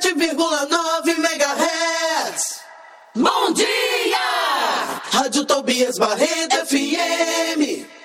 107,9 MHz. Bom dia! Rádio Tobias Barreto FM.